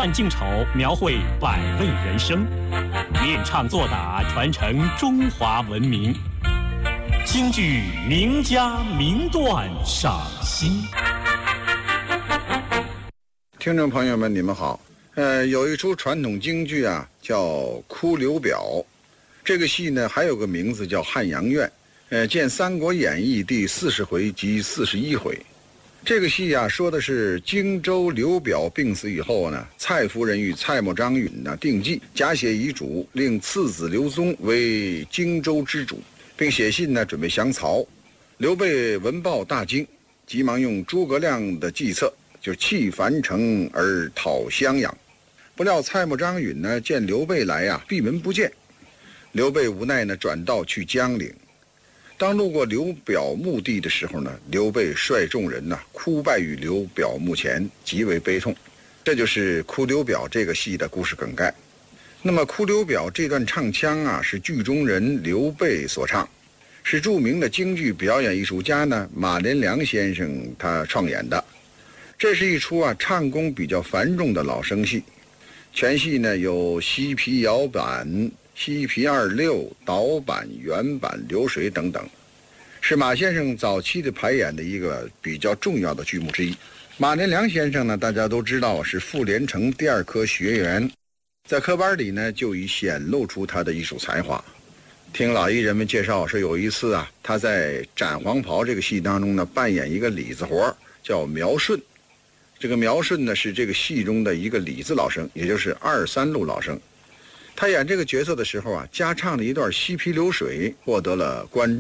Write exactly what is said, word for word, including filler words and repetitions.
范进丑，描绘百味人生，练唱作打，传承中华文明。京剧名家名段赏析。 听众朋友们，你们好。呃，有一出传统京剧啊，叫《哭刘表》。这个戏呢，还有个名字叫《汉阳院》。呃，见《三国演义》第四十回及四十一回。这个戏啊，说的是荆州刘表病死以后呢，蔡夫人与蔡瑁、张允呢定计，假写遗嘱，令次子刘宗为荆州之主，并写信呢准备降曹。刘备闻报大惊，急忙用诸葛亮的计策，就弃樊城而讨襄阳。不料蔡瑁、张允呢见刘备来呀、啊，闭门不见。刘备无奈呢，转道去江陵。当路过刘表墓地的时候呢，刘备率众人呢哭拜于刘表墓前，极为悲痛。这就是《哭刘表》这个戏的故事梗概。那么《哭刘表》这段唱腔啊，是剧中人刘备所唱，是著名的京剧表演艺术家呢马连良先生他创演的。这是一出啊唱功比较繁重的老生戏，全戏呢有西皮摇板、西皮二六、倒板、原板、流水等等，是马先生早期的排演的一个比较重要的剧目之一。马连良先生呢，大家都知道是傅连城第二科学员，在科班里呢就已显露出他的艺术才华。听老艺人们介绍说，有一次啊，他在斩黄袍这个戏当中呢，扮演一个李子活，叫苗顺。这个苗顺呢是这个戏中的一个李字老生，也就是二三路老生。他演这个角色的时候啊，加唱了一段西皮流水，获得了观